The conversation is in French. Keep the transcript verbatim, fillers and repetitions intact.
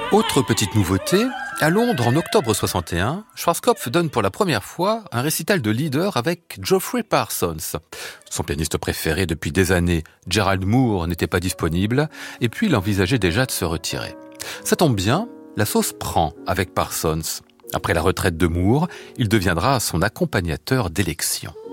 Autre petite nouveauté, à Londres en octobre soixante et un, Schwarzkopf donne pour la première fois un récital de leader avec Geoffrey Parsons. Son pianiste préféré depuis des années, Gerald Moore, n'était pas disponible et puis il envisageait déjà de se retirer. Ça tombe bien, la sauce prend avec Parsons. Après la retraite de Moore, il deviendra son accompagnateur d'élection.